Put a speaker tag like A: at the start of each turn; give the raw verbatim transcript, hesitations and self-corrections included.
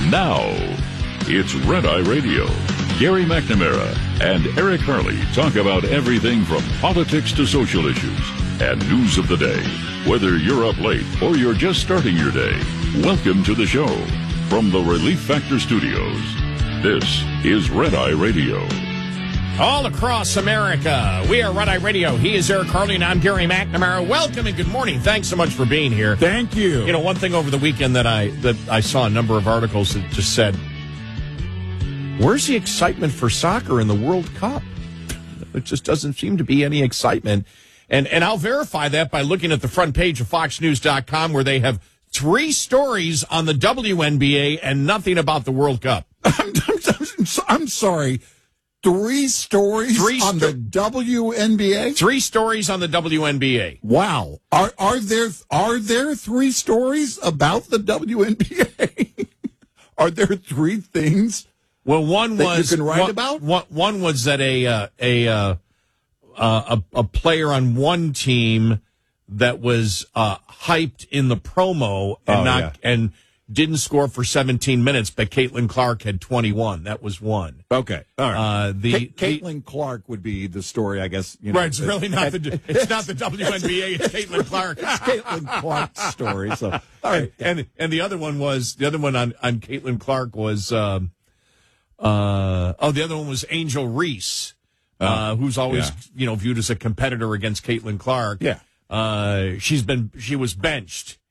A: Now, it's Red Eye Radio. Gary McNamara and Eric Harley talk about everything from politics to social issues and news of the day. Whether you're up late or you're just starting your day, welcome to the show. From the Relief Factor Studios, this is Red Eye Radio.
B: All across America, we are Red Eye Radio. He is Eric Harley, and I'm Gary McNamara. Welcome and good morning. Thanks so much for being here.
C: Thank you.
B: You know, one thing over the weekend that I that I saw a number of articles that just said, where's the excitement for soccer in the World Cup? It just doesn't seem to be any excitement. And and I'll verify that by looking at the front page of Fox News dot com, where they have three stories on the W N B A and nothing about the World Cup.
C: I'm, I'm, I'm sorry. Three stories
B: Three
C: on
B: sto-
C: the W N B A?
B: Three stories on the W N B A.
C: Wow. Are are there are there three stories about the W N B A? Are there three things
B: Well, one
C: that
B: was
C: you can write
B: one,
C: about?
B: One, one was that a uh, a, uh, uh, a a player on one team that was uh, hyped in the promo and
C: Oh,
B: not
C: yeah.
B: and didn't score for seventeen minutes, but Caitlin Clark had twenty-one. That was one.
C: Okay. All right.
B: Uh, the,
C: Ka- Caitlin Clark would be the story, I guess. You know,
B: right, it's really not the it's not the W N B A. It's Caitlin Clark.
C: It's Caitlin Clark's story. So, all right.
B: And and the other one was the other one on on Caitlin Clark was um, uh oh the other one was Angel Reese, uh, who's always
C: yeah.
B: you know viewed as a competitor against Caitlin Clark.
C: Yeah.
B: Uh, she's been she was benched